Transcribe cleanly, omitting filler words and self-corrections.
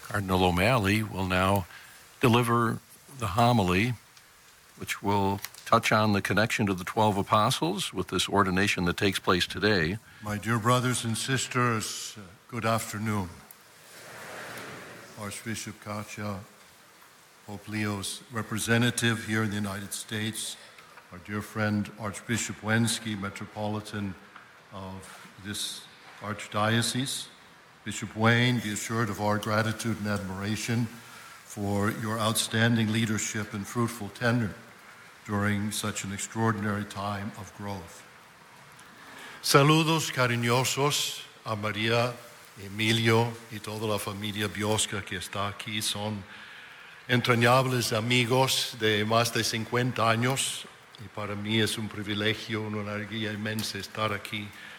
Cardinal O'Malley will now deliver the homily, which will touch on the connection to the 12 apostles with this ordination that takes place today. My dear brothers and sisters, good afternoon. Archbishop Katja, Pope Leo's representative here in the United States, our dear friend Archbishop Wensky, Metropolitan of this Archdiocese. Bishop Wayne, be assured of our gratitude and admiration for your outstanding leadership and fruitful tenure during such an extraordinary time of growth. Saludos cariñosos a María, Emilio y toda la familia Biosca que está aquí. Son entrañables amigos de más de 50 años y para mí es un privilegio, una alegría inmensa estar aquí